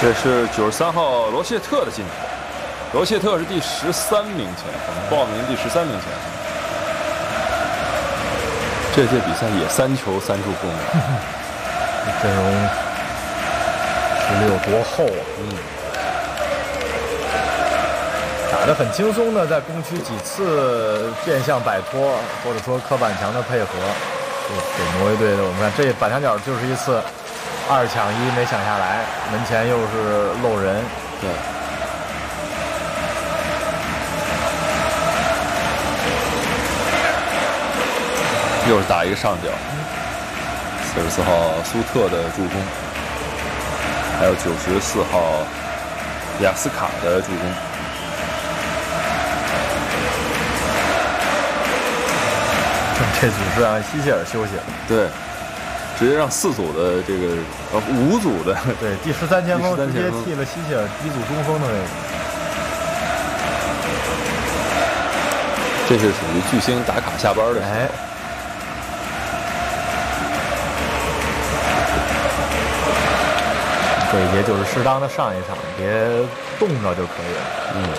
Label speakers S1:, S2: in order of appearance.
S1: 这是93号罗谢特的进球，罗谢特是第13名前锋，报名第13名前锋。这届比赛也3球3助攻，
S2: 阵容实力有多厚啊！打得很轻松的，在攻区几次变相摆脱，或者说柯板强的配合，给挪威队的。我们看这板墙角就是一次2抢1没抢下来，门前又是漏人。
S1: 对。又是打一个上角，44号苏特的助攻，还有94号雅斯卡的助攻。
S2: 这组是让希切尔休息了，
S1: 对，直接让4组的这个5组的
S2: 对第13前锋直接替了希切尔一组中锋的位置。
S1: 这是属于巨星打卡下班的时候。
S2: 这一节就是适当的上一场，别冻着就可以了。